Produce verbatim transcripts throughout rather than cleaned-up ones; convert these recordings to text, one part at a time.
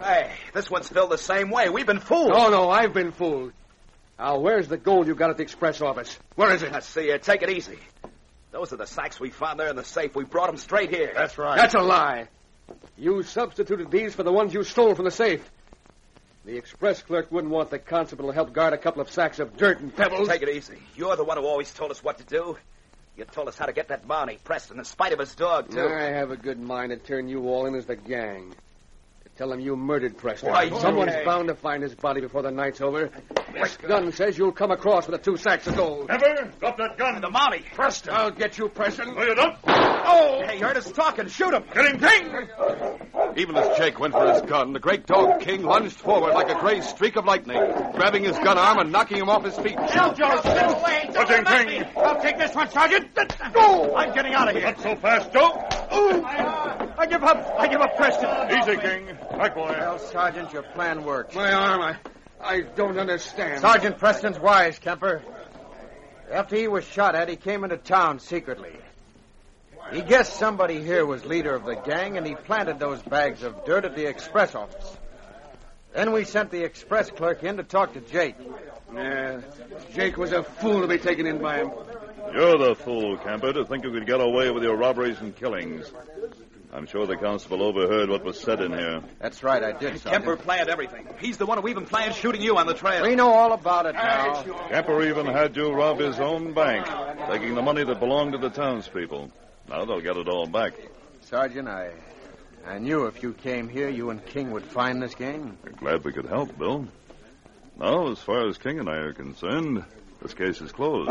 Hey, this one's filled the same way. We've been fooled. Oh, no, I've been fooled. Now, where's the gold you got at the express office? Where is it? Let's see here. Take it easy. Those are the sacks we found there in the safe. We brought them straight here. That's right. That's a lie. You substituted these for the ones you stole from the safe. The express clerk wouldn't want the constable to help guard a couple of sacks of dirt and pebbles. Take it easy. You're the one who always told us what to do. You told us how to get that Barney Preston in spite of his dog, too. I have a good mind to turn you all in as the gang. To tell them you murdered Preston. Why, someone's okay. bound to find his body before the night's over. This gun says you'll come across with the two sacks of gold. Never! Drop that gun! The Mountie. Preston! I'll get you, Preston. No, you don't! Oh! Hey, you heard us talking. Shoot him. Get him, King! Even as Jake went for his gun, the great dog King lunged forward like a gray streak of lightning, grabbing his gun arm and knocking him off his feet. Now, George, get away. What's in, King? I'll take this one, Sergeant. Go! I'm getting out of here. Not so fast, Joe! I, I give up. I give up, Preston. Easy, King. Back, boy. Well, Sergeant, your plan worked. My arm, I, I don't understand. Sergeant Preston's wise, Kemper. After he was shot at, he came into town secretly. He guessed somebody here was leader of the gang, and he planted those bags of dirt at the express office. Then we sent the express clerk in to talk to Jake. Yeah, Jake was a fool to be taken in by him. You're the fool, Kemper, to think you could get away with your robberies and killings. I'm sure the constable overheard what was said in here. That's right, I did, Sergeant. Kemper planned everything. He's the one who even planned shooting you on the trail. We know all about it now. Kemper even had you rob his own bank, taking the money that belonged to the townspeople. Now they'll get it all back. Sergeant, I I knew if you came here, you and King would find this gang. I'm glad we could help, Bill. Now, as far as King and I are concerned, this case is closed.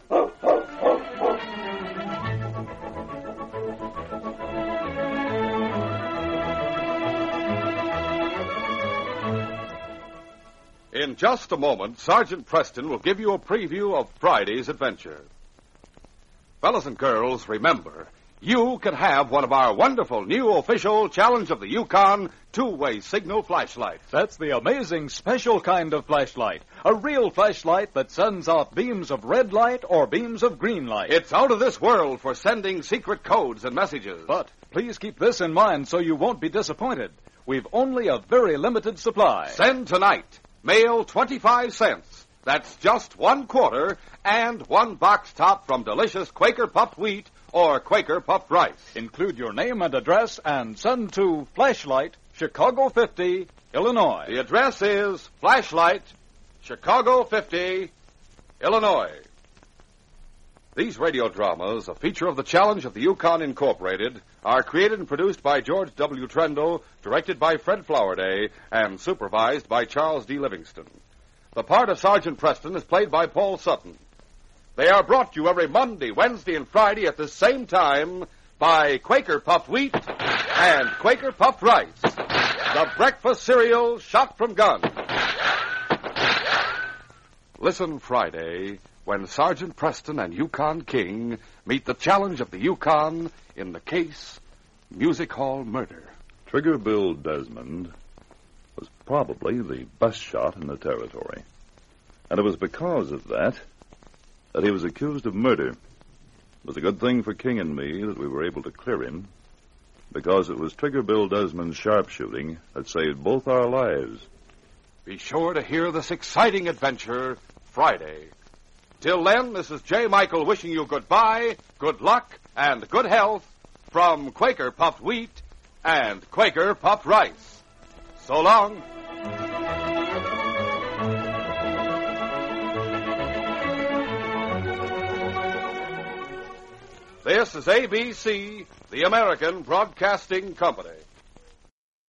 In just a moment, Sergeant Preston will give you a preview of Friday's adventure. Fellas and girls, remember, you can have one of our wonderful new official Challenge of the Yukon two-way signal flashlights. That's the amazing special kind of flashlight. A real flashlight that sends out beams of red light or beams of green light. It's out of this world for sending secret codes and messages. But please keep this in mind so you won't be disappointed. We've only a very limited supply. Send tonight. Mail twenty-five cents. That's just one quarter and one box top from delicious Quaker puffed wheat or Quaker puffed rice. Include your name and address and send to Flashlight, Chicago fifty, Illinois. The address is Flashlight, Chicago fifty, Illinois. These radio dramas, a feature of the Challenge of the Yukon Incorporated, are created and produced by George W. Trendle, directed by Fred Flowerday, and supervised by Charles D. Livingston. The part of Sergeant Preston is played by Paul Sutton. They are brought to you every Monday, Wednesday, and Friday at the same time by Quaker Puffed Wheat and Quaker Puffed Rice, the breakfast cereal shot from guns. Listen Friday when Sergeant Preston and Yukon King meet the Challenge of the Yukon in the case Music Hall Murder. Trigger Bill Desmond was probably the best shot in the territory. And it was because of that that he was accused of murder. It was a good thing for King and me that we were able to clear him, because it was Trigger Bill Desmond's sharpshooting that saved both our lives. Be sure to hear this exciting adventure Friday. Till then, this is J. Michael wishing you goodbye, good luck, and good health from Quaker Puffed Wheat and Quaker Puffed Rice. So long. This is A B C, the American Broadcasting Company.